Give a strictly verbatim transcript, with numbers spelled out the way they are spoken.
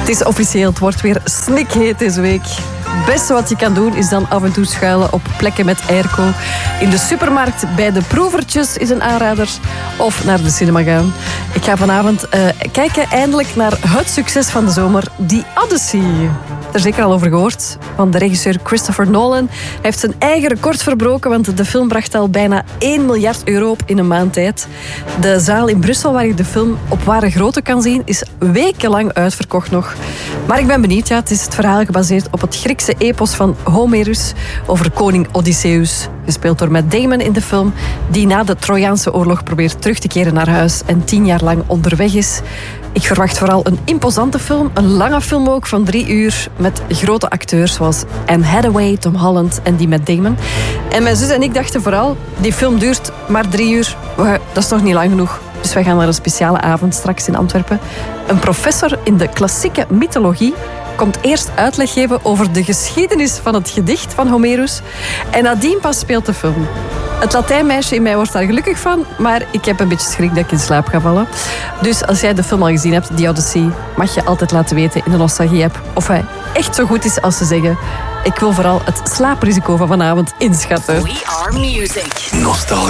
Het is officieel, het wordt weer snikheet deze week. Het beste wat je kan doen is dan af en toe schuilen op plekken met airco. In de supermarkt bij de proevertjes is een aanrader. Of naar de cinema gaan. Ik ga vanavond uh, kijken eindelijk naar het succes van de zomer, The Odyssey. Er zeker al over gehoord van de regisseur Christopher Nolan. Hij heeft zijn eigen record verbroken, want de film bracht al bijna één miljard euro op in een maand tijd. De zaal in Brussel waar je de film op ware grootte kan zien is wekenlang uitverkocht nog. Maar ik ben benieuwd, ja, het is het verhaal gebaseerd op het Griekse epos van Homerus over koning Odysseus. Gespeeld door Matt Damon in de film, die na de Trojaanse oorlog probeert terug te keren naar huis en tien jaar lang onderweg is. Ik verwacht vooral een imposante film, een lange film ook van drie uur, met grote acteurs zoals Anne Hathaway, Tom Holland en die Matt Damon. En mijn zus en ik dachten vooral, die film duurt maar drie uur, dat is nog niet lang genoeg. Dus wij gaan naar een speciale avond straks in Antwerpen. Een professor in de klassieke mythologie komt eerst uitleg geven over de geschiedenis van het gedicht van Homerus. En nadien pas speelt de film. Het Latijnmeisje in mij wordt daar gelukkig van, maar ik heb een beetje schrik dat ik in slaap ga vallen. Dus als jij de film al gezien hebt, The Odyssey, mag je altijd laten weten in de Nostalgie-app of hij echt zo goed is als ze zeggen. Ik wil vooral het slaaprisico van vanavond inschatten. We are music. Nostalgie.